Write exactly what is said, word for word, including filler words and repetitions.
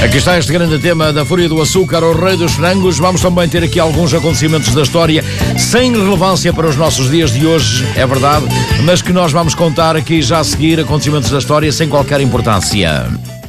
Aqui está este grande tema da Fúria do Açúcar, o Rei dos Frangos. Vamos também ter aqui alguns acontecimentos da história sem relevância para os nossos dias de hoje, é verdade, mas que nós vamos contar aqui já a seguir, acontecimentos da história sem qualquer importância.